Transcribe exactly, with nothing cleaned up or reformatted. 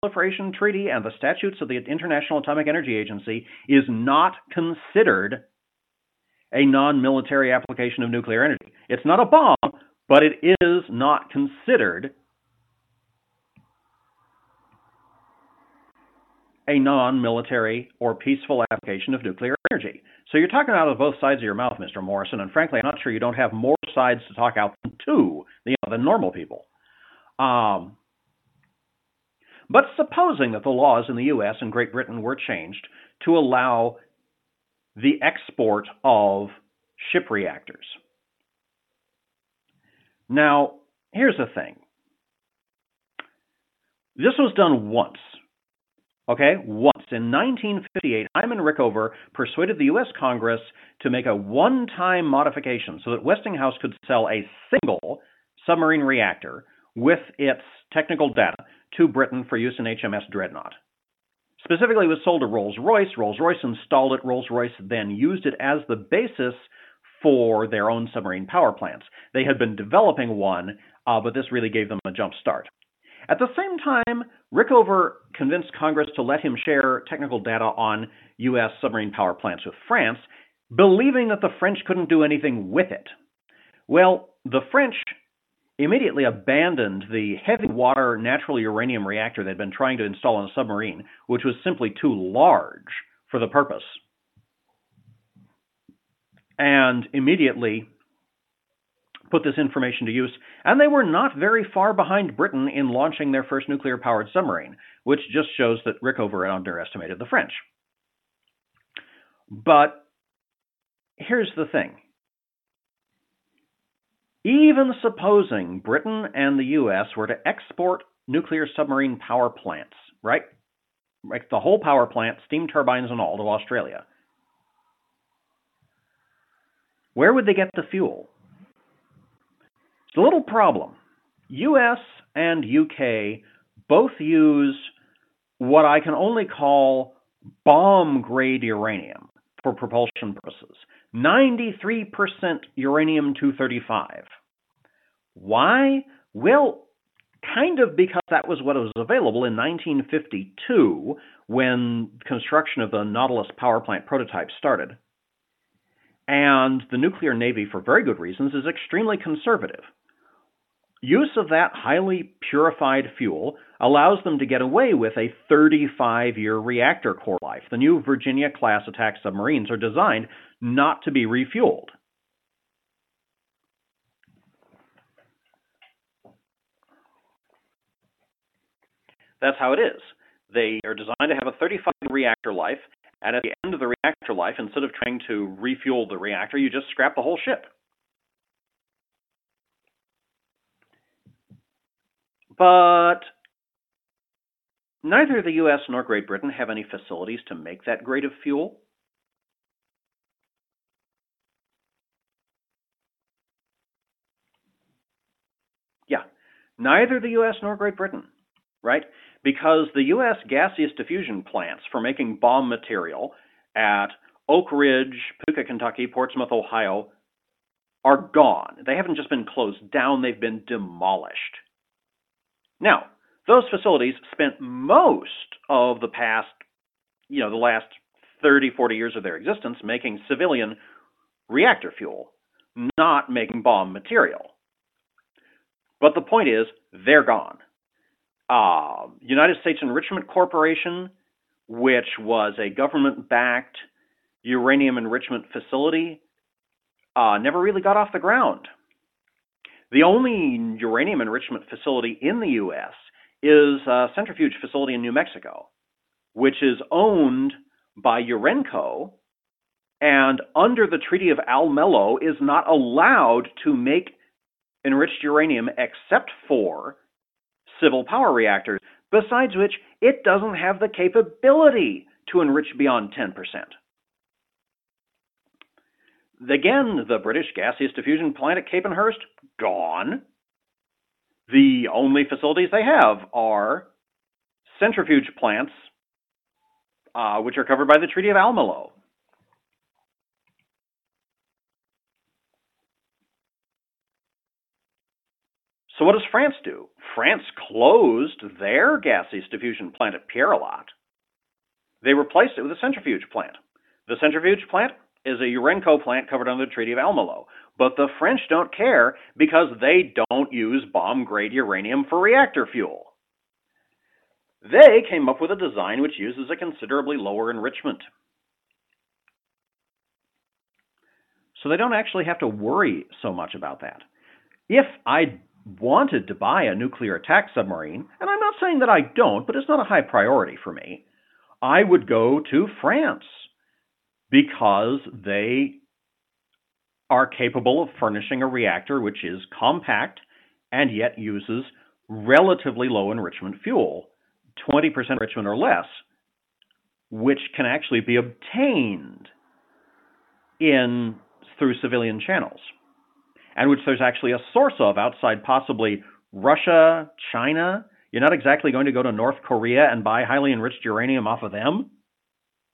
Non-Proliferation Treaty and the statutes of the International Atomic Energy Agency is not considered a non-military application of nuclear energy. It's not a bomb, but it is not considered a non-military or peaceful application of nuclear energy. So you're talking out of both sides of your mouth, Mister Morrison, and frankly, I'm not sure you don't have more sides to talk out than two, you know, than normal people. Um, but supposing that the laws in the U S and Great Britain were changed to allow the export of ship reactors. Now, here's the thing. This was done once. Okay, once. In nineteen fifty-eight, Hyman Rickover persuaded the U S Congress to make a one-time modification so that Westinghouse could sell a single submarine reactor with its technical data to Britain for use in H M S Dreadnought. Specifically, it was sold to Rolls-Royce. Rolls-Royce installed it. Rolls-Royce then used it as the basis for their own submarine power plants. They had been developing one, uh, but this really gave them a jump start. At the same time, Rickover convinced Congress to let him share technical data on U S submarine power plants with France, believing that the French couldn't do anything with it. Well, the French immediately abandoned the heavy water natural uranium reactor they'd been trying to install on a submarine, which was simply too large for the purpose. And immediately put this information to use, and they were not very far behind Britain in launching their first nuclear-powered submarine, which just shows that Rickover underestimated the French. But here's the thing. Even supposing Britain and the U S were to export nuclear submarine power plants, right? Like the whole power plant, steam turbines and all, to Australia, where would they get the fuel? It's a little problem. U S and U K both use what I can only call bomb-grade uranium for propulsion purposes. ninety-three percent uranium two thirty-five. Why? Well, kind of because that was what was available in nineteen fifty-two when construction of the Nautilus power plant prototype started. And the nuclear navy, for very good reasons, is extremely conservative. Use of that highly purified fuel allows them to get away with a thirty-five-year reactor core life. The new Virginia-class attack submarines are designed not to be refueled. That's how it is. They are designed to have a thirty-five-year reactor life, and at the end of the reactor life, instead of trying to refuel the reactor, you just scrap the whole ship. But neither the U S nor Great Britain have any facilities to make that grade of fuel. Yeah, neither the U S nor Great Britain, right? Because the U S gaseous diffusion plants for making bomb material at Oak Ridge, Paducah, Kentucky, Portsmouth, Ohio, are gone. They haven't just been closed down, they've been demolished. Now, those facilities spent most of the past, you know, the last thirty, forty years of their existence making civilian reactor fuel, not making bomb material. But the point is, they're gone. Uh, United States Enrichment Corporation, which was a government-backed uranium enrichment facility, uh, never really got off the ground. The only uranium enrichment facility in the U S is a centrifuge facility in New Mexico, which is owned by Urenco, and under the Treaty of Almelo is not allowed to make enriched uranium except for civil power reactors, besides which it doesn't have the capability to enrich beyond ten percent. Again, the British gaseous diffusion plant at Capenhurst, gone. The only facilities they have are centrifuge plants, uh, which are covered by the Treaty of Almelo. So what does France do? France closed their gaseous diffusion plant at Pierrelatte. They replaced it with a centrifuge plant. The centrifuge plant is a Urenco plant covered under the Treaty of Almelo. But the French don't care because they don't use bomb-grade uranium for reactor fuel. They came up with a design which uses a considerably lower enrichment. So they don't actually have to worry so much about that. If I wanted to buy a nuclear attack submarine, and I'm not saying that I don't, but it's not a high priority for me, I would go to France because they are capable of furnishing a reactor which is compact and yet uses relatively low enrichment fuel, twenty percent enrichment or less, which can actually be obtained in through civilian channels, and which there's actually a source of outside possibly Russia, China. You're not exactly going to go to North Korea and buy highly enriched uranium off of them.